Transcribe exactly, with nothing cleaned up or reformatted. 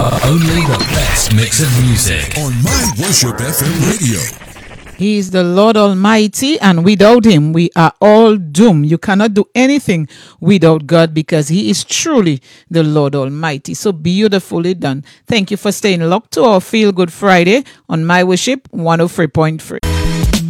Only the best mix of music on My Worship F M Radio. He is the Lord Almighty, and without Him, we are all doomed. You cannot do anything without God because He is truly the Lord Almighty. So beautifully done. Thank you for staying locked to our Feel Good Friday on My Worship one oh three point three.